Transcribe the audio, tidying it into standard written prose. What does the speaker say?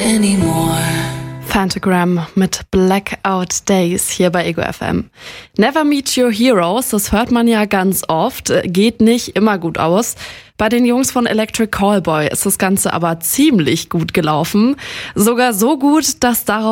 anymore. Phantogram mit Blackout Days hier bei Ego FM. Never meet your heroes, das hört man ja ganz oft, geht nicht immer gut aus. Bei den Jungs von Electric Callboy ist das Ganze aber ziemlich gut gelaufen. Sogar so gut, dass daraus